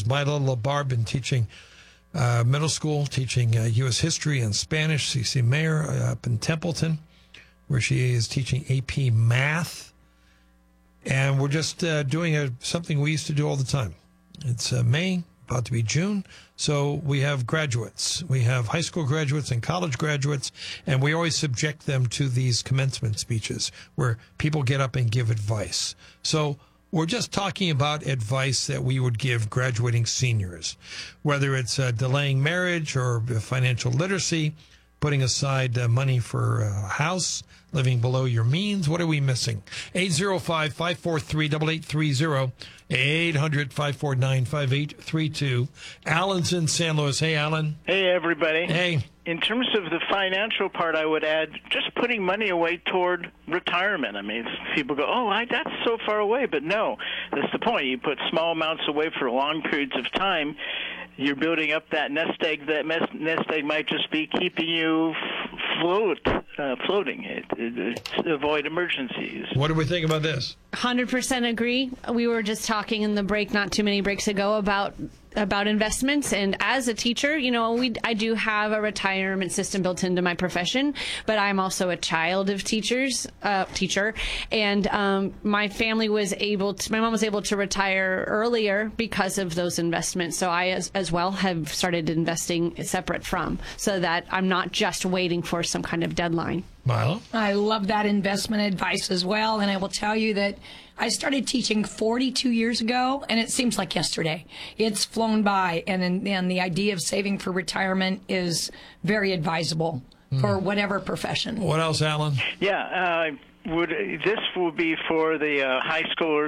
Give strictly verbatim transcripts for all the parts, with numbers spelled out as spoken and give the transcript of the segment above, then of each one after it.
is Mila LaBarre, been teaching uh, middle school, teaching uh, U S history and Spanish. C C Mayer uh, up in Templeton, where she is teaching A P Math. And we're just uh, doing a, something we used to do all the time. It's uh, May, about to be June. So we have graduates. We have high school graduates and college graduates, and we always subject them to these commencement speeches where people get up and give advice. So we're just talking about advice that we would give graduating seniors, whether it's uh, delaying marriage or financial literacy, putting aside uh, money for a house, living below your means. What are we missing? eight oh five, five four three, eight eight three zero, eight hundred, five four nine, five eight three two. Alan's in San Luis. Hey, Alan. Hey, everybody. Hey. In terms of the financial part, I would add just putting money away toward retirement. I mean, people go, oh, I, that's so far away. But no, that's the point. You put small amounts away for long periods of time. You're building up that nest egg. That nest egg might just be keeping you float, uh, floating it, it, it, avoid emergencies. What do we think about this? one hundred percent agree. We were just talking in the break not too many breaks ago about about investments, and as a teacher, you know, we I do have a retirement system built into my profession, but I'm also a child of teachers, uh, teacher, and um, my family was able to, my mom was able to retire earlier because of those investments. So I, as, as well, have started investing separate from, so that I'm not just waiting for some kind of deadline. Milo? I love that investment advice as well, and I will tell you that I started teaching forty-two years ago, and it seems like yesterday. It's flown by, and, and the idea of saving for retirement is very advisable mm. for whatever profession. What else, Alan? Yeah, uh, would this would be for the uh, high schoolers.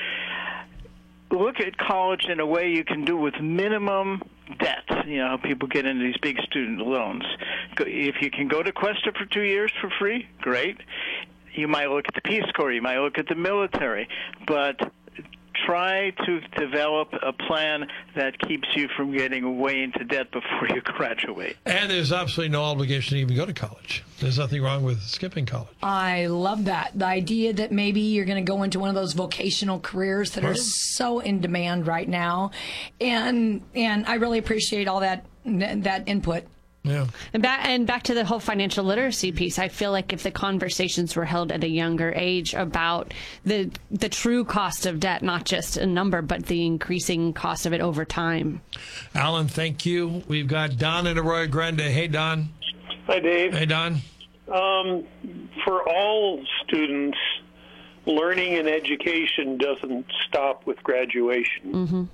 Look at college in a way you can do with minimum debt. You know, people get into these big student loans. If you can go to Cuesta for two years for free, great. You might look at the Peace Corps, you might look at the military, but try to develop a plan that keeps you from getting way into debt before you graduate. And there's absolutely no obligation to even go to college. There's nothing wrong with skipping college. I love that. The idea that maybe you're going to go into one of those vocational careers that are so in demand right now. And and I really appreciate all that that input. Yeah. And back, and back to the whole financial literacy piece, I feel like if the conversations were held at a younger age about the the true cost of debt, not just a number, but the increasing cost of it over time. Alan, thank you. We've got Don in Arroyo Grande. Hey, Don. Hi, Dave. Hey, Don. Um, for all students, learning and education doesn't stop with graduation. Mm-hmm.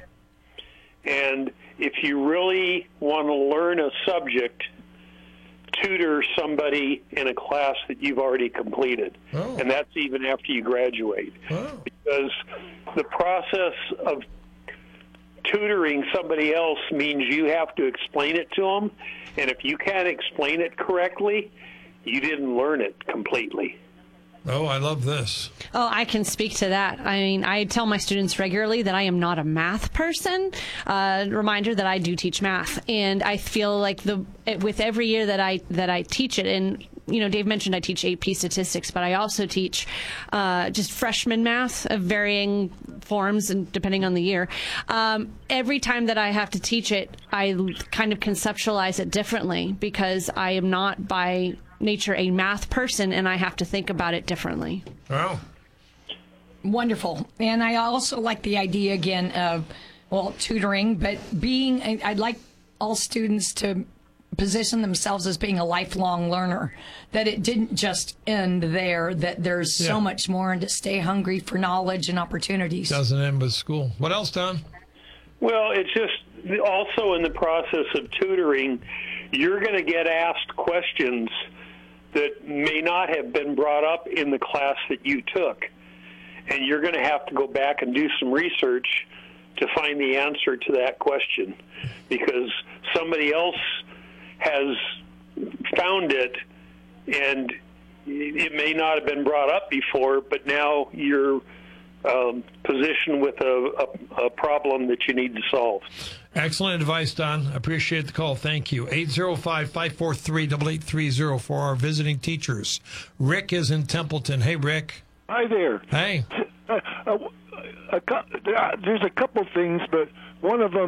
And if you really want to learn a subject, tutor somebody in a class that you've already completed. Oh. And that's even after you graduate. Oh. Because the process of tutoring somebody else means you have to explain it to them. And if you can't explain it correctly, you didn't learn it completely. Oh, I love this. Oh, I can speak to that. I mean, I tell my students regularly that I am not a math person. Uh, reminder that I do teach math, and I feel like the with every year that I that I teach it, and you know, Dave mentioned I teach A P statistics, but I also teach uh, just freshman math of varying forms and depending on the year. Um, every time that I have to teach it, I kind of conceptualize it differently because I am not by nature a math person, and I have to think about it differently. Oh. Wonderful. And I also like the idea again of, well, tutoring, but being, I'd like all students to position themselves as being a lifelong learner, that it didn't just end there, that there's Yeah. so much more, and to stay hungry for knowledge and opportunities. Doesn't end with school. What else, Don? Well, it's just also in the process of tutoring, you're going to get asked questions that may not have been brought up in the class that you took. And you're going to have to go back and do some research to find the answer to that question, because somebody else has found it, and it may not have been brought up before, but now you're um, positioned with a, a, a problem that you need to solve. Excellent advice, Don. Appreciate the call. Thank you. eight oh five, five four three, eight eight three oh for our visiting teachers. Rick is in Templeton. Hey, Rick. Hi there. Hey. Uh, a, a, a, there's a couple things, but one of them